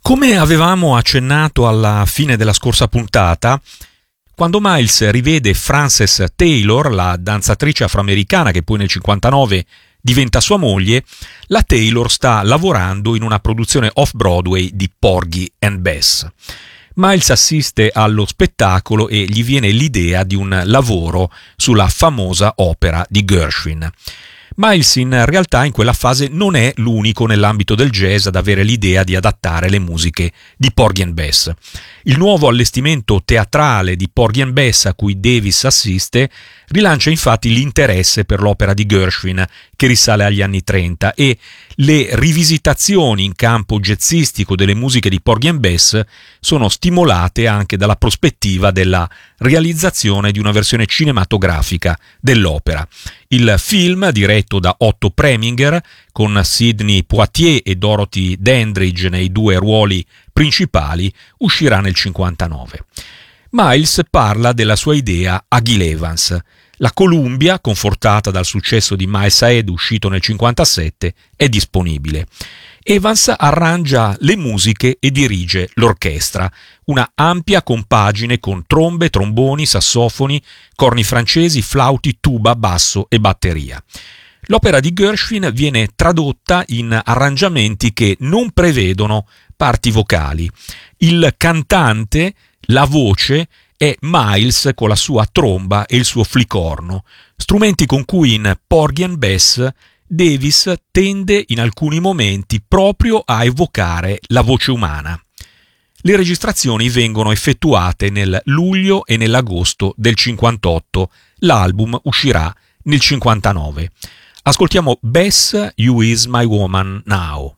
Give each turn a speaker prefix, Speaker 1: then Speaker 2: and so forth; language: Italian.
Speaker 1: Come avevamo accennato alla fine della scorsa puntata, quando Miles rivede Frances Taylor, la danzatrice afroamericana che poi nel 1959 diventa sua moglie, la Taylor sta lavorando in una produzione off-Broadway di Porgy and Bess. Miles assiste allo spettacolo e gli viene l'idea di un lavoro sulla famosa opera di Gershwin. Miles in realtà in quella fase non è l'unico nell'ambito del jazz ad avere l'idea di adattare le musiche di Porgy and Bess. Il nuovo allestimento teatrale di Porgy and Bess a cui Davis assiste rilancia infatti l'interesse per l'opera di Gershwin che risale agli anni 30 e le rivisitazioni in campo jazzistico delle musiche di Porgy and Bess sono stimolate anche dalla prospettiva della realizzazione di una versione cinematografica dell'opera. Il film, diretto da Otto Preminger, con Sidney Poitier e Dorothy Dandridge nei due ruoli principali, uscirà nel 1959. Miles parla della sua idea a Gil Evans. La Columbia, confortata dal successo di Miles Ahead uscito nel 1957, è disponibile. Evans arrangia le musiche e dirige l'orchestra, una ampia compagine con trombe, tromboni, sassofoni, corni francesi, flauti, tuba, basso e batteria. L'opera di Gershwin viene tradotta in arrangiamenti che non prevedono parti vocali. Il cantante, la voce, è Miles con la sua tromba e il suo flicorno, strumenti con cui in Porgy and Bess Davis tende in alcuni momenti proprio a evocare la voce umana. Le registrazioni vengono effettuate nel luglio e nell'agosto del 58, l'album uscirà nel 59. Ascoltiamo Bess, You Is My Woman Now.